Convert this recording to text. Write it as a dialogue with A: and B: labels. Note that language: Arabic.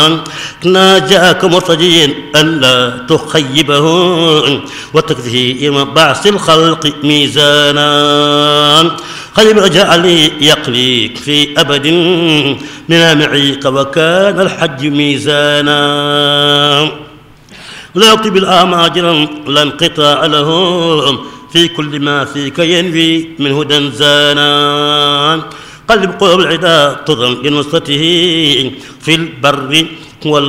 A: ناجاك مرتجيا ألا تخيبه وتكفيه يوم بعث الخلق ميزانا خيب جعلي يقليك في أبد من معيق وكان الحج ميزانا لا يكتب الآماجر لا انقطاع له في كل ما فيك ينفي من هدى زانا قلب قلوب العدا تضم لنصرته في البر